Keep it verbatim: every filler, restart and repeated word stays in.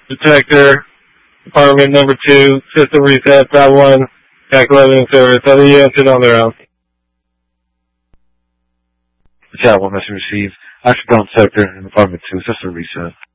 Detector, Department number two, system reset, Bravo one, Pack eleven in service. Other units on their own. Chat one message received. Ashdown sector in Department two, system reset.